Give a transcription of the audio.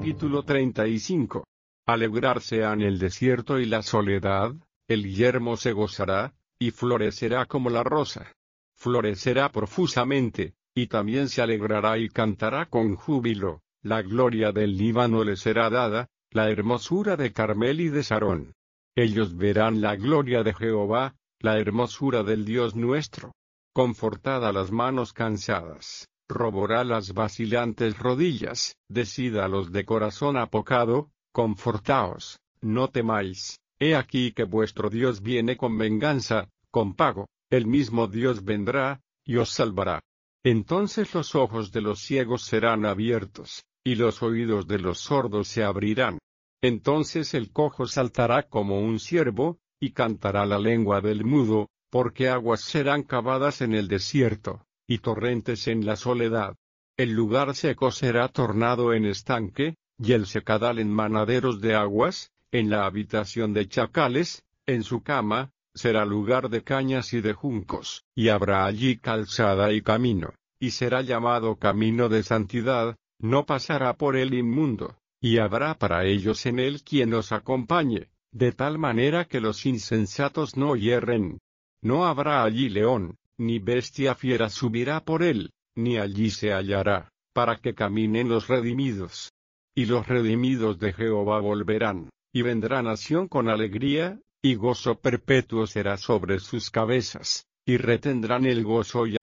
Capítulo 35. Alegrarse en el desierto y la soledad, el yermo se gozará, y florecerá como la rosa. Florecerá profusamente, y también se alegrará y cantará con júbilo, la gloria del Líbano le será dada, la hermosura de Carmel y de Sarón. Ellos verán la gloria de Jehová, la hermosura del Dios nuestro. Confortad a las manos cansadas. Roborá las vacilantes rodillas, decid a los de corazón apocado, confortaos, no temáis, he aquí que vuestro Dios viene con venganza, con pago, el mismo Dios vendrá, y os salvará. Entonces los ojos de los ciegos serán abiertos, y los oídos de los sordos se abrirán. Entonces el cojo saltará como un ciervo, y cantará la lengua del mudo, porque aguas serán cavadas en el desierto, y torrentes en la soledad. El lugar seco será tornado en estanque, y el secadal en manaderos de aguas, en la habitación de chacales, en su cama, será lugar de cañas y de juncos, y habrá allí calzada y camino, y será llamado camino de santidad, no pasará por él inmundo, y habrá para ellos en él quien los acompañe, de tal manera que los insensatos no yerren. No habrá allí león, ni bestia fiera subirá por él, ni allí se hallará, para que caminen los redimidos. Y los redimidos de Jehová volverán, y vendrá nación con alegría, y gozo perpetuo será sobre sus cabezas, y retendrán el gozo y